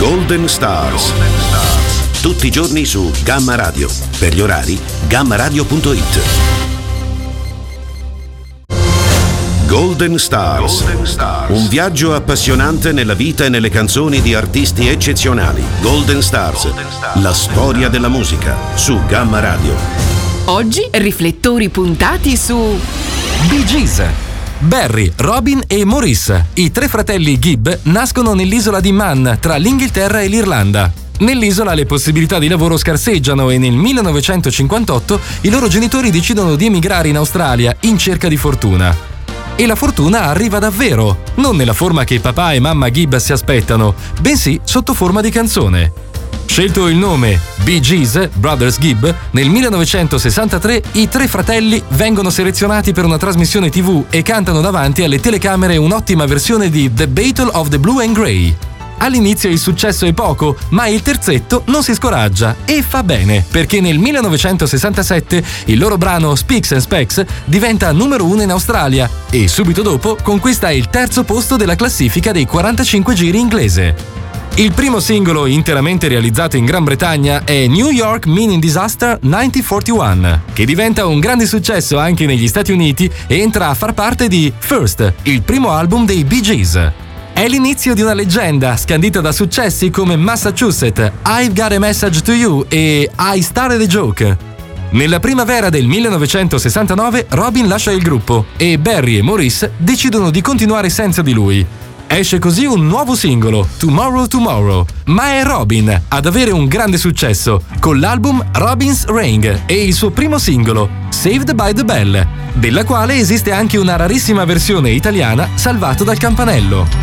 Golden Stars. Tutti i giorni su Gamma Radio. Per gli orari, gammaradio.it. Golden Stars. Un viaggio appassionante nella vita e nelle canzoni di artisti eccezionali. Golden Stars. La storia della musica su Gamma Radio. Oggi riflettori puntati su Bee Gees. Barry, Robin e Maurice, i tre fratelli Gibb, nascono nell'isola di Man, tra l'Inghilterra e l'Irlanda. Nell'isola le possibilità di lavoro scarseggiano e nel 1958 i loro genitori decidono di emigrare in Australia in cerca di fortuna. E la fortuna arriva davvero, non nella forma che papà e mamma Gibb si aspettano, bensì sotto forma di canzone. Scelto il nome Bee Gees, Brothers Gibb, nel 1963 i tre fratelli vengono selezionati per una trasmissione TV e cantano davanti alle telecamere un'ottima versione di The Battle of the Blue and Grey. All'inizio il successo è poco, ma il terzetto non si scoraggia e fa bene, perché nel 1967 il loro brano Specs and Specs diventa numero 1 in Australia e subito dopo conquista il terzo posto della classifica dei 45 giri inglese. Il primo singolo interamente realizzato in Gran Bretagna è New York Mining Disaster 1941, che diventa un grande successo anche negli Stati Uniti e entra a far parte di First, il primo album dei Bee Gees. È l'inizio di una leggenda, scandita da successi come Massachusetts, I've Got a Message to You e I Started a Joke. Nella primavera del 1969 Robin lascia il gruppo e Barry e Maurice decidono di continuare senza di lui. Esce così un nuovo singolo, Tomorrow Tomorrow, ma è Robin ad avere un grande successo con l'album Robin's Ring e il suo primo singolo, Saved by the Bell, della quale esiste anche una rarissima versione italiana, Salvato dal campanello.